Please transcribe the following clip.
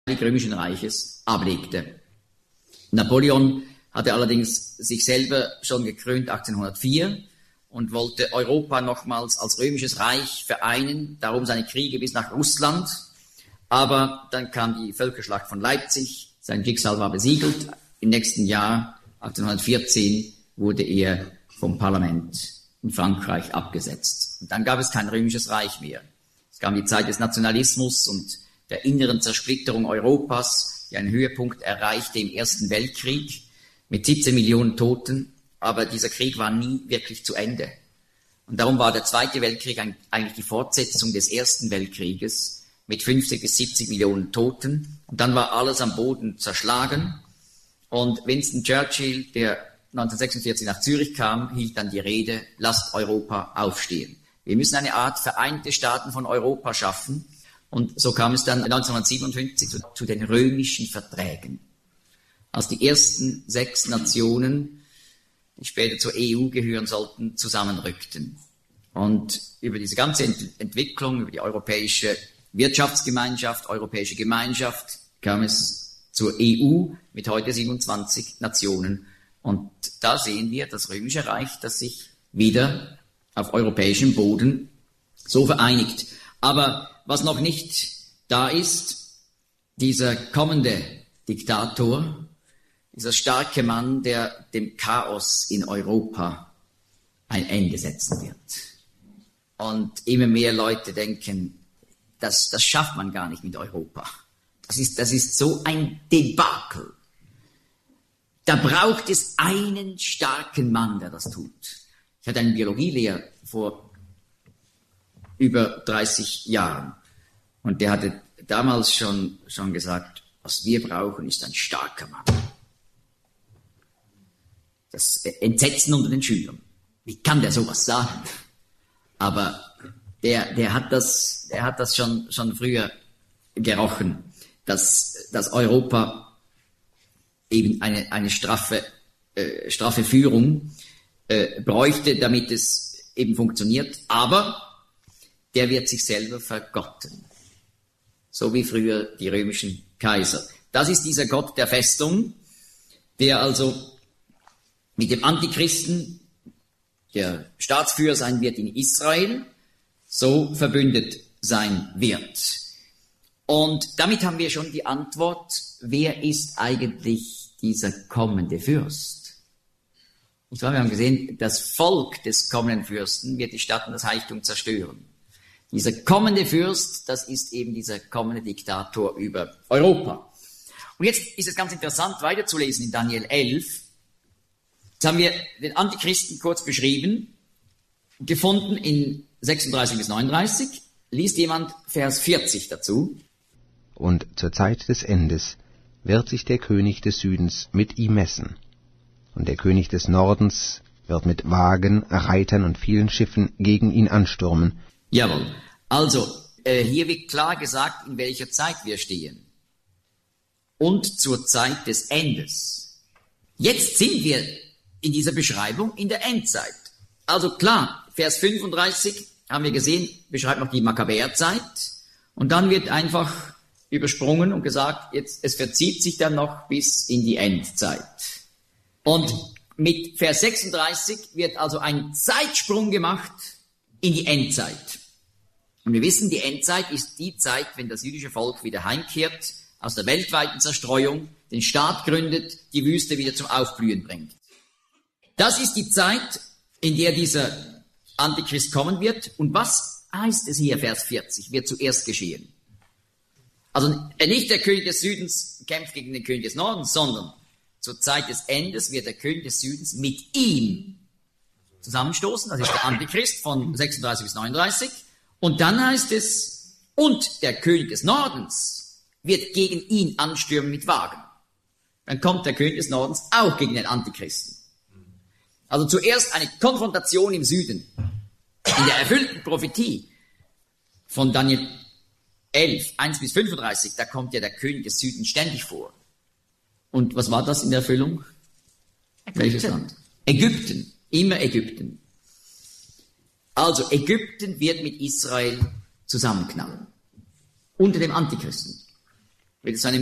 Römischen Reiches ablegte. Napoleon hatte allerdings sich selber schon gekrönt 1804 und wollte Europa nochmals als römisches Reich vereinen, darum seine Kriege bis nach Russland. Aber dann kam die Völkerschlacht von Leipzig, sein Schicksal war besiegelt. Im nächsten Jahr, 1814, wurde er vom Parlament in Frankreich abgesetzt. Und dann gab es kein römisches Reich mehr. Es kam die Zeit des Nationalismus und der inneren Zersplitterung Europas, die einen Höhepunkt erreichte im Ersten Weltkrieg mit 17 Millionen Toten. Aber dieser Krieg war nie wirklich zu Ende. Und darum war der Zweite Weltkrieg eigentlich die Fortsetzung des Ersten Weltkrieges mit 50 bis 70 Millionen Toten. Und dann war alles am Boden zerschlagen. Und Winston Churchill, der 1946 nach Zürich kam, hielt dann die Rede, lasst Europa aufstehen. Wir müssen eine Art Vereinte Staaten von Europa schaffen. Und so kam es dann 1957 zu den römischen Verträgen. Als die ersten 6 Nationen, die später zur EU gehören sollten, zusammenrückten. Und über diese ganze Entwicklung, über die europäische Wirtschaftsgemeinschaft, europäische Gemeinschaft, kam es zur EU mit heute 27 Nationen. Und da sehen wir das Römische Reich, das sich wieder auf europäischem Boden so vereinigt. Aber was noch nicht da ist, dieser kommende Diktator, dieser starke Mann, der dem Chaos in Europa ein Ende setzen wird. Und immer mehr Leute denken, das schafft man gar nicht mit Europa. Das ist so ein Debakel. Da braucht es einen starken Mann, der das tut. Ich hatte einen Biologielehrer vor über 30 Jahren. Und der hatte damals schon gesagt, was wir brauchen, ist ein starker Mann. Das Entsetzen unter den Schülern. Wie kann der sowas sagen? Aber der hat das schon früher gerochen, dass Europa eben eine straffe Führung bräuchte, damit es eben funktioniert. Aber der wird sich selber vergotten. So wie früher die römischen Kaiser. Das ist dieser Gott der Festung, der also mit dem Antichristen, der Staatsführer sein wird in Israel, so verbündet sein wird. Und damit haben wir schon die Antwort, wer ist eigentlich dieser kommende Fürst? Und zwar, wir haben gesehen, das Volk des kommenden Fürsten wird die Stadt und das Heiligtum zerstören. Dieser kommende Fürst, das ist eben dieser kommende Diktator über Europa. Und jetzt ist es ganz interessant weiterzulesen in Daniel 11. Jetzt haben wir den Antichristen kurz beschrieben, gefunden in 36 bis 39. Liest jemand Vers 40 dazu. Und zur Zeit des Endes wird sich der König des Südens mit ihm messen. Und der König des Nordens wird mit Wagen, Reitern und vielen Schiffen gegen ihn anstürmen. Jawohl. Also, hier wird klar gesagt, in welcher Zeit wir stehen. Und zur Zeit des Endes. Jetzt sind wir in dieser Beschreibung in der Endzeit. Also klar, Vers 35 haben wir gesehen, beschreibt noch die Makkabäerzeit. Und dann wird einfach übersprungen und gesagt, jetzt, es verzieht sich dann noch bis in die Endzeit. Und mit Vers 36 wird also ein Zeitsprung gemacht in die Endzeit. Und wir wissen, die Endzeit ist die Zeit, wenn das jüdische Volk wieder heimkehrt, aus der weltweiten Zerstreuung, den Staat gründet, die Wüste wieder zum Aufblühen bringt. Das ist die Zeit, in der dieser Antichrist kommen wird. Und was heißt es hier, Vers 40, wird zuerst geschehen? Also nicht der König des Südens kämpft gegen den König des Nordens, sondern zur Zeit des Endes wird der König des Südens mit ihm zusammenstoßen. Das ist der Antichrist von 36 bis 39. Und dann heißt es, und der König des Nordens wird gegen ihn anstürmen mit Wagen. Dann kommt der König des Nordens auch gegen den Antichristen. Also zuerst eine Konfrontation im Süden. In der erfüllten Prophetie von Daniel 11, 1 bis 35, da kommt ja der König des Südens ständig vor. Und was war das in der Erfüllung? Welches Land? Ägypten. Immer Ägypten. Also Ägypten wird mit Israel zusammenknallen. Unter dem Antichristen. wieder seine